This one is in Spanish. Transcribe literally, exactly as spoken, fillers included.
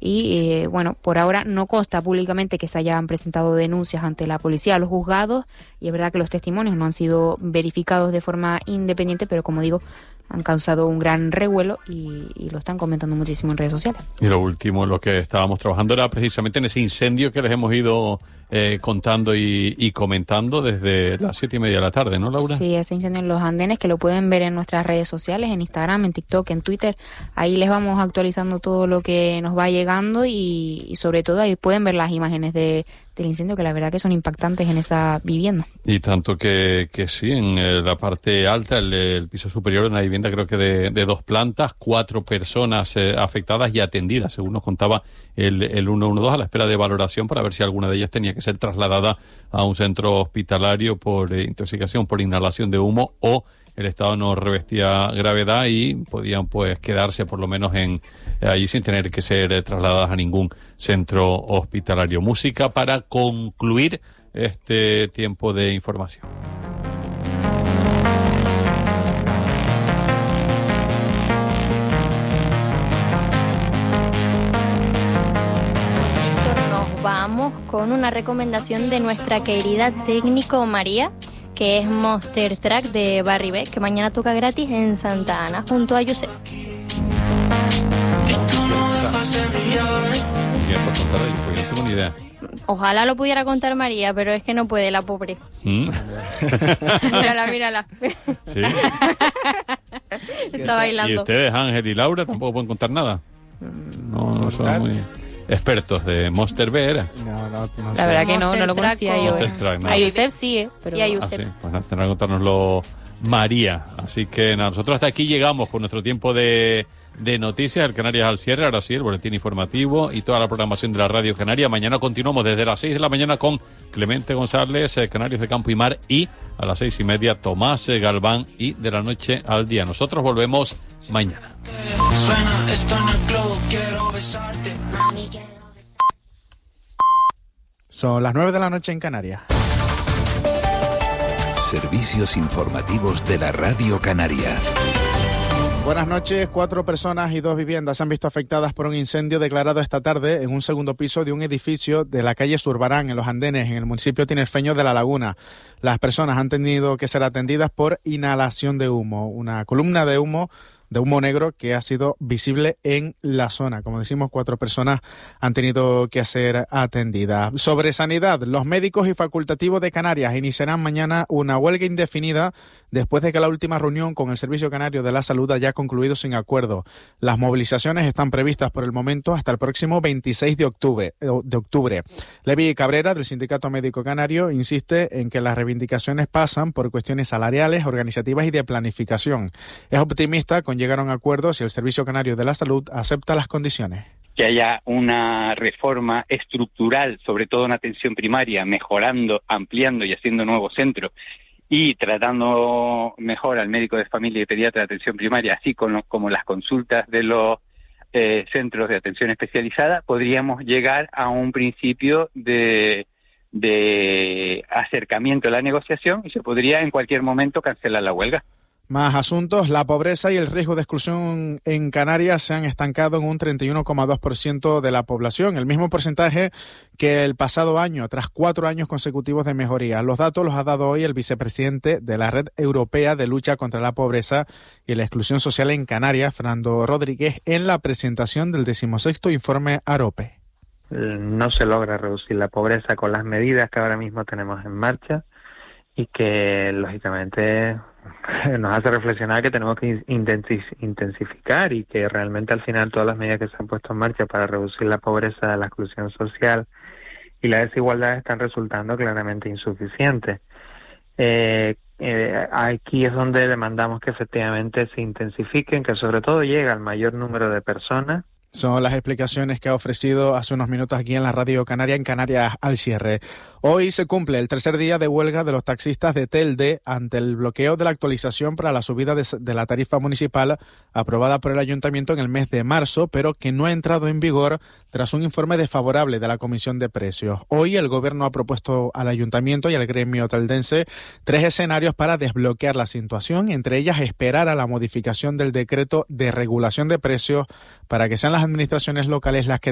y eh, bueno, por ahora no consta públicamente que se hayan presentado denuncias ante la policía, a los juzgados, y es verdad que los testimonios no han sido verificados de forma independiente, pero como digo, han causado un gran revuelo y, y lo están comentando muchísimo en redes sociales. Y lo último, lo que estábamos trabajando era precisamente en ese incendio que les hemos ido eh, contando y, y comentando desde las siete y media de la tarde, ¿no, Laura? Sí, ese incendio en Los Andenes, que lo pueden ver en nuestras redes sociales, en Instagram, en TikTok, en Twitter. Ahí les vamos actualizando todo lo que nos va llegando y, y sobre todo ahí pueden ver las imágenes de, del incendio, que la verdad que son impactantes en esa vivienda. Y tanto que, que sí, en eh, la parte alta, el, el piso superior, una vivienda creo que de, de dos plantas, cuatro personas eh, afectadas y atendidas, según nos contaba el, el ciento doce, a la espera de valoración para ver si alguna de ellas tenía que ser trasladada a un centro hospitalario por eh, intoxicación, por inhalación de humo, o el estado no revestía gravedad y podían pues quedarse por lo menos en eh, allí sin tener que ser eh, trasladadas a ningún centro hospitalario. Música para concluir este tiempo de información. Vamos con una recomendación de nuestra querida técnico María, que es Monster Track de Barry B, que mañana toca gratis en Santa Ana, junto a Josep. No tengo ni idea. Ojalá lo pudiera contar María, pero es que no puede, la pobre. ¿Mm? Mírala, mírala. ¿Sí? Está bailando. ¿Y ustedes, Ángel y Laura, tampoco pueden contar nada? No, no son muy expertos de Monster B, ¿era? No, no, no La sé. verdad que no, no lo conocía yo. Monster Track, nada. A Josep sí, ¿eh? Pero... Y a Ah, Josep. sí, pues nada, tendrá que contárnoslo María. Así que nada, nosotros hasta aquí llegamos con nuestro tiempo de, de noticias. El Canarias al cierre, ahora sí, el boletín informativo y toda la programación de la Radio Canaria. Mañana continuamos desde las seis de la mañana con Clemente González, eh, Canarios de Campo y Mar, y a las seis y media Tomás eh, Galván, y de la noche al día. Nosotros volvemos mañana. Suena esto en el club, quiero besarte. Son las nueve de la noche en Canarias. Servicios informativos de la Radio Canaria. Buenas noches. Cuatro personas y dos viviendas se han visto afectadas por un incendio declarado esta tarde en un segundo piso de un edificio de la calle Zurbarán, en Los Andenes, en el municipio tinerfeño de La Laguna. Las personas han tenido que ser atendidas por inhalación de humo, una columna de humo de humo negro que ha sido visible en la zona. Como decimos, cuatro personas han tenido que ser atendidas. Sobre sanidad, los médicos y facultativos de Canarias iniciarán mañana una huelga indefinida después de que la última reunión con el Servicio Canario de la Salud haya concluido sin acuerdo. Las movilizaciones están previstas por el momento hasta el próximo veintiséis de octubre. De octubre. Levi Cabrera, del Sindicato Médico Canario, insiste en que las reivindicaciones pasan por cuestiones salariales, organizativas y de planificación. Es optimista con llegar a un acuerdo si el Servicio Canario de la Salud acepta las condiciones. Que haya una reforma estructural, sobre todo en atención primaria, mejorando, ampliando y haciendo nuevos centros y tratando mejor al médico de familia y pediatra de atención primaria, así como, como las consultas de los eh, centros de atención especializada, podríamos llegar a un principio de, de acercamiento a la negociación y se podría en cualquier momento cancelar la huelga. Más asuntos. La pobreza y el riesgo de exclusión en Canarias se han estancado en un treinta y uno coma dos por ciento de la población, el mismo porcentaje que el pasado año, tras cuatro años consecutivos de mejoría. Los datos los ha dado hoy el vicepresidente de la Red Europea de Lucha contra la Pobreza y la Exclusión Social en Canarias, Fernando Rodríguez, en la presentación del decimosexto informe AROPE. No se logra reducir la pobreza con las medidas que ahora mismo tenemos en marcha y que, lógicamente, nos hace reflexionar que tenemos que intensificar y que realmente al final todas las medidas que se han puesto en marcha para reducir la pobreza, la exclusión social y la desigualdad están resultando claramente insuficientes. Eh, eh, aquí es donde demandamos que efectivamente se intensifiquen, que sobre todo llegue al mayor número de personas. Son las explicaciones que ha ofrecido hace unos minutos aquí en la Radio Canaria, en Canarias al cierre. Hoy se cumple el tercer día de huelga de los taxistas de Telde ante el bloqueo de la actualización para la subida de, de la tarifa municipal aprobada por el Ayuntamiento en el mes de marzo, pero que no ha entrado en vigor tras un informe desfavorable de la Comisión de Precios. Hoy el Gobierno ha propuesto al Ayuntamiento y al gremio teldense tres escenarios para desbloquear la situación, entre ellas esperar a la modificación del decreto de regulación de precios para que sean las administraciones locales las que